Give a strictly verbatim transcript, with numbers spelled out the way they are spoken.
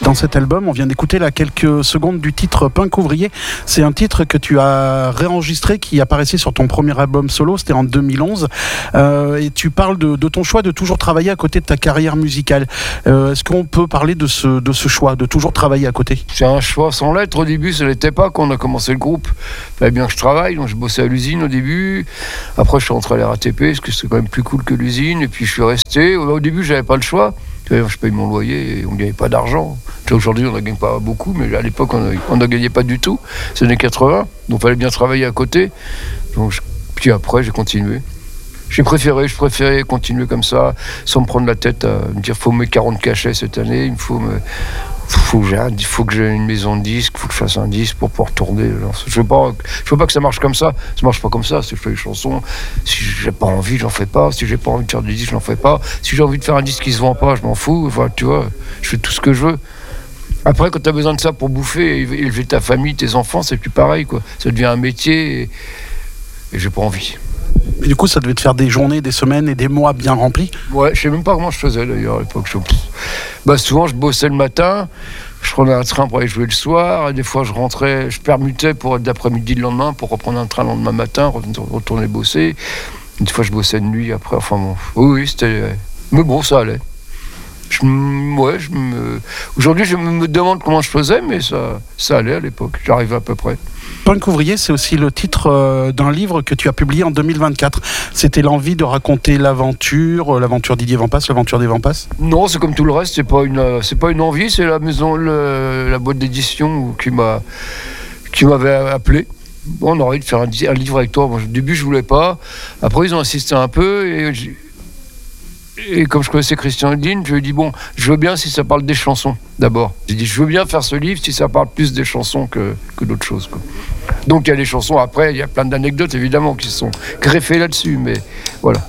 dans cet album. On vient d'écouter là quelques secondes du titre Punk Ouvrier. C'est un titre que tu as réenregistré, qui apparaissait sur ton premier album solo, c'était en deux mille onze. Euh, et tu parles de, de ton choix de toujours travailler à côté de ta carrière musicale. Euh, est-ce qu'on peut parler de ce, de ce choix, de toujours travailler à côté ? C'est un choix sans lettre. Au début, ça ne l'était pas quand on a commencé le groupe. Il fallait bien que je travaille, donc je bossais à l'usine au début. Après, je suis rentré à la R A T P, parce que c'est quand même plus cool que l'usine. Et puis, je suis resté. Au début, j'avais pas le choix. Je paye mon loyer et on ne gagnait pas d'argent. Aujourd'hui, on ne gagne pas beaucoup, mais à l'époque, on ne gagnait pas du tout. C'est les années quatre-vingts, donc il fallait bien travailler à côté. Donc, je... Puis après, j'ai continué. J'ai préféré, je préférais continuer comme ça, sans me prendre la tête à me dire, il faut me mettre quarante cachets cette année, il faut me... Faut que j'ai un, faut que j'ai une maison de disques, il faut que je fasse un disque pour pouvoir tourner. Je veux pas, je veux pas que ça marche comme ça. Ça marche pas comme ça. Si je fais des chansons, si j'ai pas envie, j'en fais pas. Si j'ai pas envie de faire des disques, j'en fais pas. Si j'ai envie de faire un disque qui se vend pas, je m'en fous. Enfin, tu vois, je fais tout ce que je veux. Après, quand t'as besoin de ça pour bouffer, élever ta famille, tes enfants, c'est plus pareil, quoi. Ça devient un métier et, et j'ai pas envie. Et du coup, ça devait te faire des journées, des semaines et des mois bien remplis. Ouais, je sais même pas comment je faisais d'ailleurs à l'époque. Je... Bah, souvent, je bossais le matin, je prenais un train pour aller jouer le soir, et des fois, je rentrais, je permutais pour être d'après-midi le lendemain, pour reprendre un train le lendemain matin, retourner bosser. Des fois, je bossais de nuit après. Enfin bon, oui, oui, c'était. Mais bon, ça allait. Je, ouais, je me... Aujourd'hui, je me demande comment je faisais, mais ça, ça allait à l'époque. J'arrivais à peu près. Punk Ouvrier, c'est aussi le titre euh, d'un livre que tu as publié en deux mille vingt-quatre. C'était l'envie de raconter l'aventure, euh, l'aventure Didier Vampas, l'aventure des Vampas ? Non, c'est comme tout le reste, c'est pas une, euh, c'est pas une envie, c'est la maison, le, la boîte d'édition qui m'a, qui m'avait appelé. Bon, on aurait envie de faire un, un livre avec toi. Bon, au début, je voulais pas. Après, ils ont insisté un peu et, et comme je connaissais Christian Hedin, je lui ai dit bon, je veux bien si ça parle des chansons d'abord. J'ai dit je veux bien faire ce livre si ça parle plus des chansons que, que d'autres choses, quoi. Donc il y a les chansons, après il y a plein d'anecdotes évidemment qui sont greffées là-dessus, mais voilà.